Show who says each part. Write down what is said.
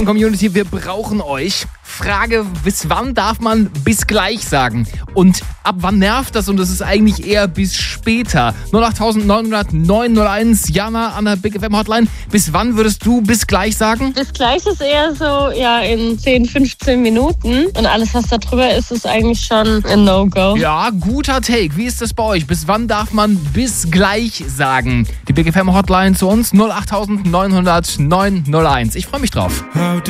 Speaker 1: Community, wir brauchen euch. Frage, bis wann darf man bis gleich sagen? Und ab wann nervt das? Und das ist eigentlich eher bis später. 08900 901, Jana an der Big FM Hotline. Bis wann würdest du bis gleich sagen?
Speaker 2: Bis gleich ist eher so, in 10, 15 Minuten. Und alles, was da drüber ist, ist eigentlich schon ein No-Go.
Speaker 1: Ja, guter Take. Wie ist das bei euch? Bis wann darf man bis gleich sagen? Die Big FM Hotline zu uns 08900 901. Ich freue mich drauf.